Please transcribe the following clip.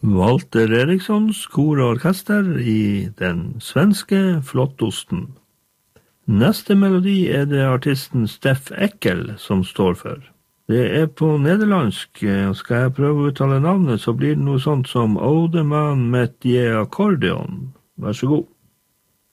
Walter Erikssons kor og orkester i Den svenske flottosten. Neste melodi det artisten Steff Eckel som står for. Det på nederlandsk, og skal jeg prøve å uttale navnet, så blir det noe sånt som Oude man met je accordeon. Vær så god.